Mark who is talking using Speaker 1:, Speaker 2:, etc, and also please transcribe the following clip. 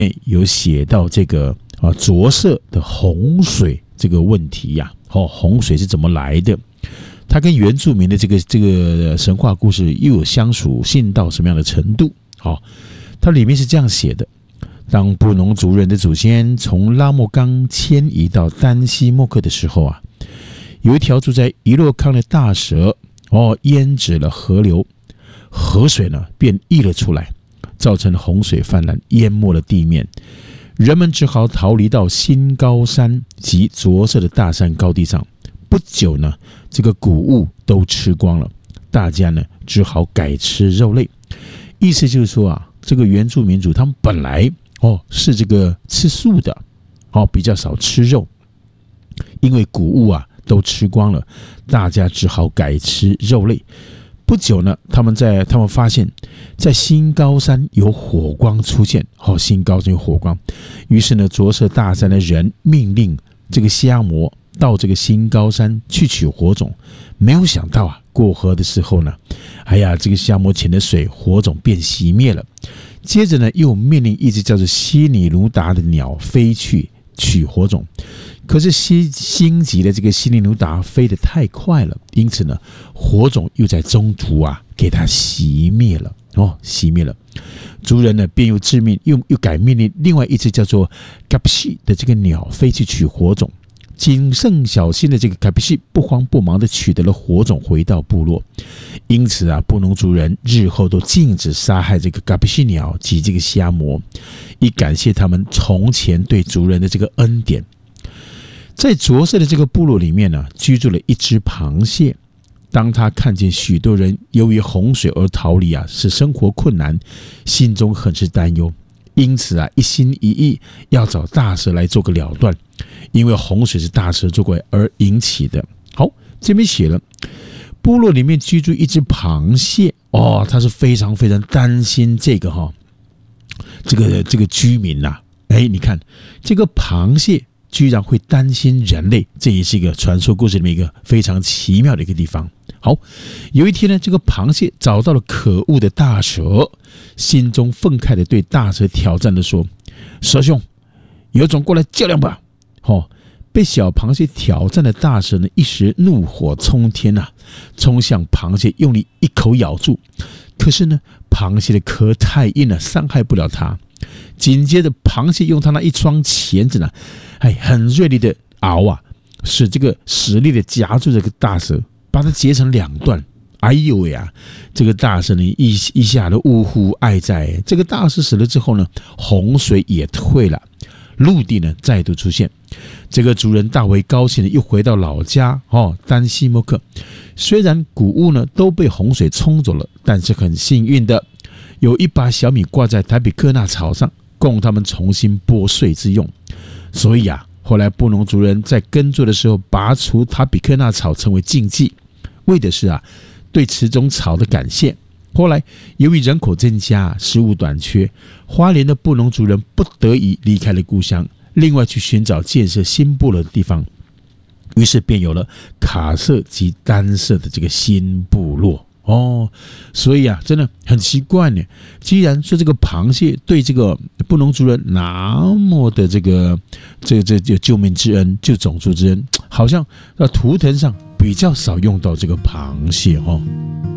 Speaker 1: 有写到这个着色的洪水这个问题呀。洪水是怎么来的？它跟原住民的这个神话故事又有相属性到什么样的程度？它里面是这样写的：当布农族人的祖先从拉莫冈迁移到丹西莫克的时候啊，有一条住在伊洛康的大蛇淹止了河流，河水呢便溢了出来，造成洪水泛滥，淹没了地面。人们只好逃离到新高山及着色的大山高地上。不久呢，这个谷物都吃光了，大家呢只好改吃肉类。意思就是说啊，这个原住民族他们本来是这个吃素的，比较少吃肉，因为谷物啊都吃光了，大家只好改吃肉类。不久呢，他们发现，在新高山有火光出现，新高山有火光，于是呢，着色大山的人命令这个虾魔到这个新高山去取火种。没有想到啊，过河的时候呢，这个虾魔潜的水，火种便熄灭了。接着呢，又命令一只叫做西尼卢达的鸟飞去取火种。可是心急的这个西尼卢达飞得太快了，因此呢，火种又在中途啊给它熄灭了。熄灭了。族人呢便又致命又改命令另外一只叫做卡比西的这个鸟飞去取火种。谨慎小心的这个卡比西不慌不忙的取得了火种，回到部落。因此啊，布农族人日后都禁止杀害这个卡比西鸟及这个虾魔，以感谢他们从前对族人的这个恩典。在着色的这个部落里面呢，居住了一只螃蟹。当他看见许多人由于洪水而逃离啊，使生活困难，心中很是担忧，因此啊，一心一意要找大蛇来做个了断，因为洪水是大蛇作怪而引起的。好，这边写了，部落里面居住一只螃蟹，他是非常非常担心这个居民呐。你看这个螃蟹居然会担心人类，这也是一个传说故事里面一个非常奇妙的一个地方。好，有一天呢，这个螃蟹找到了可恶的大蛇，心中愤慨的对大蛇挑战的说：“蛇兄，有种过来较量吧！”被小螃蟹挑战的大蛇呢，一时怒火冲天啊，冲向螃蟹，用力一口咬住。可是呢，螃蟹的壳太硬了，伤害不了它。紧接着，螃蟹用它那一双钳子呢，很锐利的螯啊，使这个实力的夹住这个大蛇，把它截成两段。哎呦喂啊！这个大蛇呢，一下的呜呼哀哉。这个大蛇死了之后呢，洪水也退了，陆地呢再度出现。这个族人大为高兴的又回到老家丹西莫克。虽然谷物呢都被洪水冲走了，但是很幸运的，有一把小米挂在塔比克纳草上，供他们重新剥穗之用。所以啊，后来布农族人在耕作的时候，拔除塔比克纳草成为禁忌，为的是啊对此种草的感谢。后来由于人口增加，食物短缺，花莲的布农族人不得已离开了故乡，另外去寻找建设新部落的地方，于是便有了卡社及丹社的这个新部落。所以啊，真的很奇怪呢。既然说这个螃蟹对这个布农族人那么的这个救命之恩、救种族之恩，好像在图腾上比较少用到这个螃蟹。